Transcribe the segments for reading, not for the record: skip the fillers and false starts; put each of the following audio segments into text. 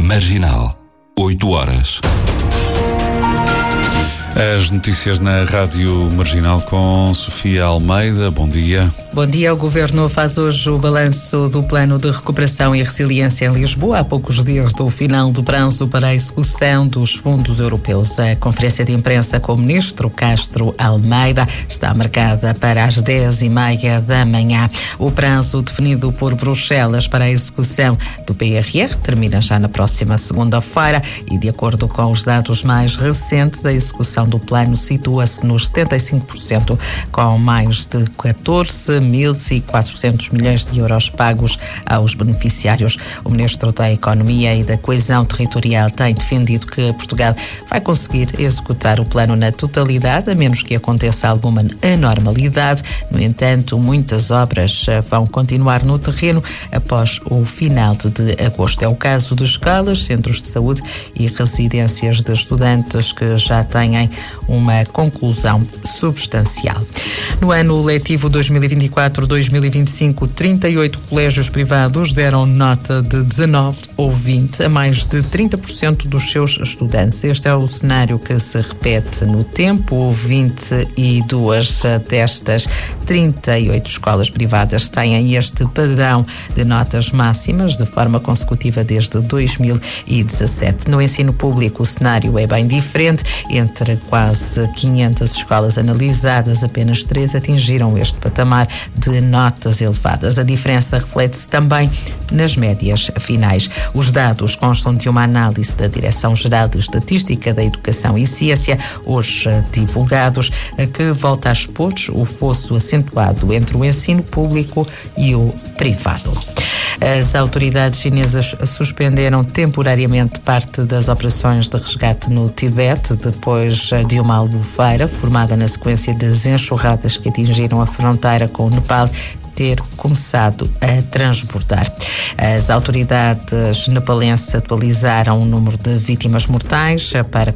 Marginal, 8 horas. As notícias na Rádio Marginal com Sofia Almeida. Bom dia. Bom dia. O Governo faz hoje o balanço do Plano de Recuperação e Resiliência em Lisboa, há poucos dias do final do prazo para a execução dos fundos europeus. A conferência de imprensa com o Ministro Castro Almeida está marcada para as 10h30 da manhã. O prazo definido por Bruxelas para a execução do PRR termina já na próxima segunda-feira e, de acordo com os dados mais recentes, a execução do plano situa-se nos 75%, com mais de 14.400 milhões de euros pagos aos beneficiários. O Ministro da Economia e da Coesão Territorial tem defendido que Portugal vai conseguir executar o plano na totalidade, a menos que aconteça alguma anormalidade. No entanto, muitas obras vão continuar no terreno após o final de agosto. É o caso de escolas, centros de saúde e residências de estudantes que já têm uma conclusão substancial. No ano letivo 2024-2025, 38 colégios privados deram nota de 19 ou 20 a mais de 30% dos seus estudantes. Este é o cenário que se repete no tempo. 22 destas 38 escolas privadas têm este padrão de notas máximas de forma consecutiva desde 2017. No ensino público, o cenário é bem diferente. Entre quase 500 escolas analisadas, apenas 3 atingiram este patamar de notas elevadas. A diferença reflete-se também nas médias finais. Os dados constam de uma análise da Direção-Geral de Estatística da Educação e Ciência, hoje divulgados, que volta a expor o fosso acentuado entre o ensino público e o privado. As autoridades chinesas suspenderam temporariamente parte das operações de resgate no Tibete, depois de uma albufeira formada na sequência das enxurradas que atingiram a fronteira com o Nepal ter começado a transbordar. As autoridades nepalenses atualizaram o número de vítimas mortais para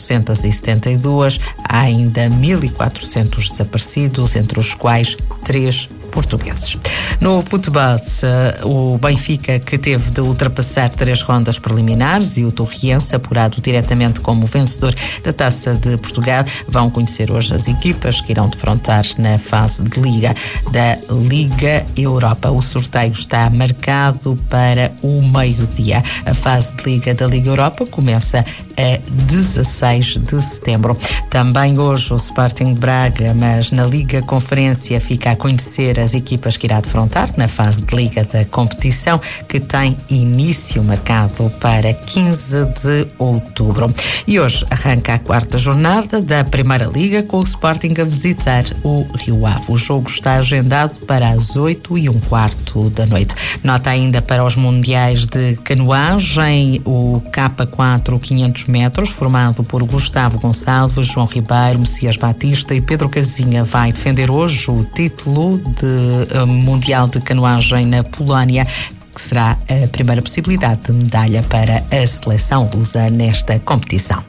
472. Há ainda 1.400 desaparecidos, entre os quais 3 portugueses. No futebol, o Benfica, que teve de ultrapassar 3 rondas preliminares, e o Torriense, apurado diretamente como vencedor da Taça de Portugal, vão conhecer hoje as equipas que irão defrontar na fase de Liga da Liga Europa. O sorteio está marcado para o meio-dia. A fase de Liga da Liga Europa começa a 16 de setembro. Também hoje o Sporting de Braga, mas na Liga Conferência, fica a conhecer as equipas que irá defrontar na fase de Liga da competição, que tem início marcado para 15 de outubro. E hoje arranca a 4ª jornada da Primeira Liga, com o Sporting a visitar o Rio Ave. O jogo está agendado para as 8h15 da noite. Nota ainda para os mundiais de canoagem, o K4 500 metros, formado por Gustavo Gonçalves, João Ribeiro, Messias Batista e Pedro Casinha, vai defender hoje o título de Mundial de Canoagem na Polónia, que será a primeira possibilidade de medalha para a seleção lusa nesta competição.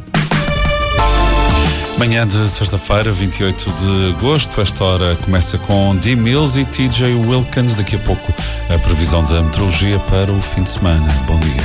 Manhã de sexta-feira, 28 de agosto. Esta hora começa com Dee Mills e TJ Wilkins. Daqui a pouco a previsão da meteorologia para o fim de semana. Bom dia.